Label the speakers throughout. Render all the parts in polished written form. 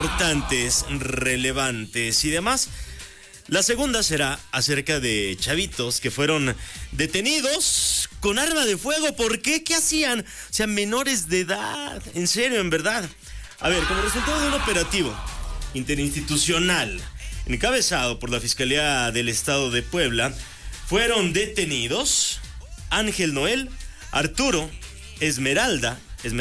Speaker 1: importantes, relevantes y demás. La segunda será acerca de chavitos que fueron detenidos con arma de fuego. ¿Por qué? ¿Qué hacían? O sea, menores de edad. En serio, en verdad. A ver, como resultado de un operativo interinstitucional encabezado por la Fiscalía del Estado de Puebla, fueron detenidos Ángel Noel, Arturo, Esmeralda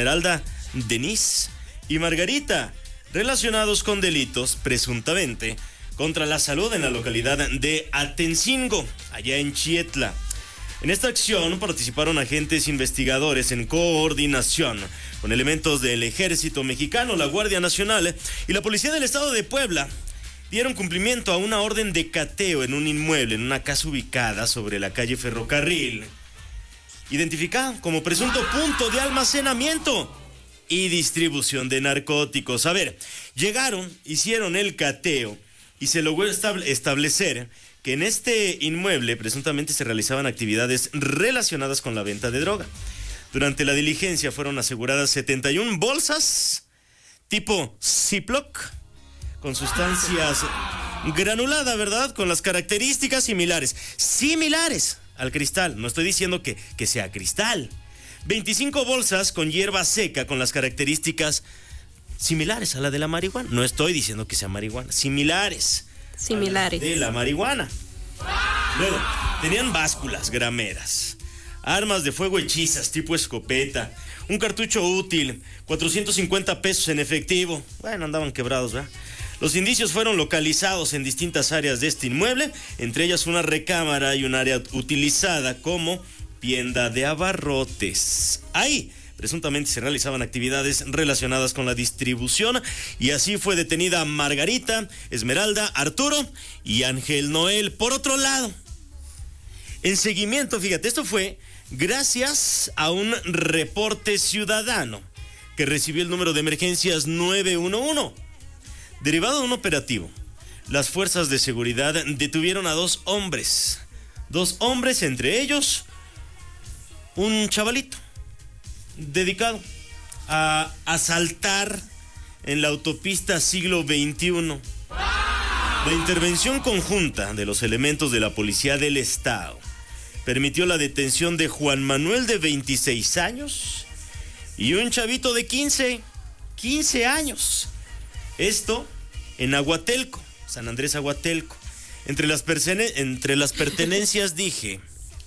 Speaker 1: Denise y Margarita, relacionados con delitos presuntamente contra la salud en la localidad de Atencingo, allá en Chietla. En esta acción participaron agentes investigadores en coordinación con elementos del Ejército Mexicano, la Guardia Nacional y la Policía del Estado de Puebla. Dieron cumplimiento a una orden de cateo en un inmueble, en una casa ubicada sobre la calle Ferrocarril, identificado como presunto punto de almacenamiento y distribución de narcóticos. A ver, llegaron, hicieron el cateo y se logró establecer que en este inmueble presuntamente se realizaban actividades relacionadas con la venta de droga. Durante la diligencia fueron aseguradas 71 bolsas tipo Ziploc con sustancias granulada, ¿verdad? Con las características similares al cristal. No estoy diciendo que sea cristal. 25 bolsas con hierba seca con las características similares a la de la marihuana. No estoy diciendo que sea marihuana, similares de la marihuana. Luego, tenían básculas grameras, armas de fuego hechizas tipo escopeta, un cartucho útil, 450 pesos en efectivo. Bueno, andaban quebrados, ¿verdad? Los indicios fueron localizados en distintas áreas de este inmueble, entre ellas una recámara y un área utilizada como tienda de abarrotes. Ahí presuntamente se realizaban actividades relacionadas con la distribución y así fue detenida Margarita, Esmeralda, Arturo y Ángel Noel. Por otro lado, en seguimiento, fíjate, esto fue gracias a un reporte ciudadano que recibió el número de emergencias 911. Derivado de un operativo, las fuerzas de seguridad detuvieron a dos hombres, entre ellos un chavalito dedicado a asaltar en la autopista siglo XXI. La intervención conjunta de los elementos de la Policía del Estado permitió la detención de Juan Manuel, de 26 años, y un chavito de 15 años. Esto en Aguatelco, San Andrés Aguatelco. Entre las pertenencias, de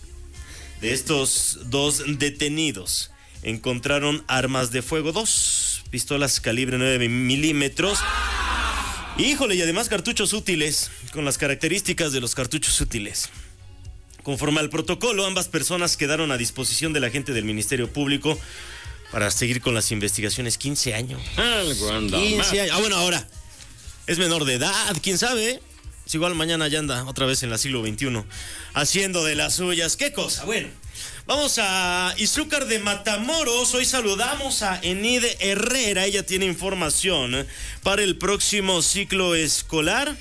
Speaker 1: estos dos detenidos, encontraron armas de fuego, 2 pistolas calibre 9 milímetros. Híjole, y además cartuchos útiles, con las características de los cartuchos útiles. Conforme al protocolo, ambas personas quedaron a disposición del agente del Ministerio Público para seguir con las investigaciones. 15 años. 15 años. Bueno, ahora es menor de edad, quién sabe. Es igual mañana ya anda otra vez en la siglo XXI, haciendo de las suyas. ¿Qué cosa? Bueno, vamos a Izúcar de Matamoros. Hoy saludamos a Enid Herrera. Ella tiene información para el próximo ciclo escolar.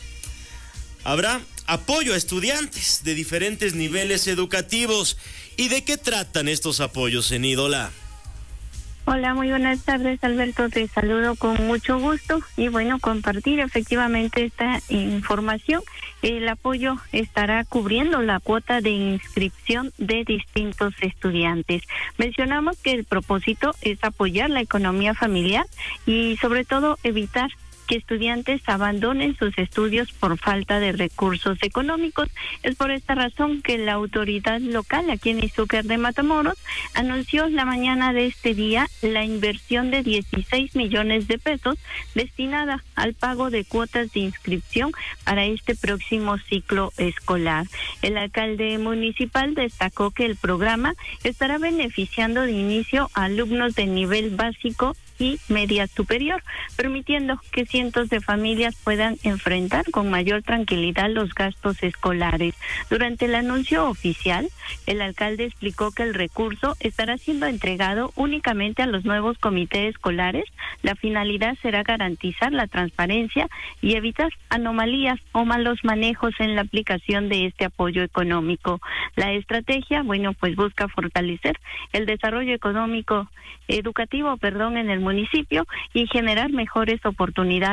Speaker 1: Habrá apoyo a estudiantes de diferentes niveles educativos. ¿Y de qué tratan estos apoyos, Enid? Hola.
Speaker 2: Hola, muy buenas tardes, Alberto. Te saludo con mucho gusto y bueno, compartir efectivamente esta información. El apoyo estará cubriendo la cuota de inscripción de distintos estudiantes. Mencionamos que el propósito es apoyar la economía familiar y sobre todo evitar que estudiantes abandonen sus estudios por falta de recursos económicos. Es por esta razón que la autoridad local aquí en Izúcar de Matamoros anunció la mañana de este día la inversión de 16 millones de pesos destinada al pago de cuotas de inscripción para este próximo ciclo escolar. El alcalde municipal destacó que el programa estará beneficiando de inicio a alumnos de nivel básico y media superior, permitiendo que cientos de familias puedan enfrentar con mayor tranquilidad los gastos escolares. Durante el anuncio oficial, el alcalde explicó que el recurso estará siendo entregado únicamente a los nuevos comités escolares. La finalidad será garantizar la transparencia y evitar anomalías o malos manejos en la aplicación de este apoyo económico. La estrategia, pues busca fortalecer el desarrollo educativo en el municipio y generar mejores oportunidades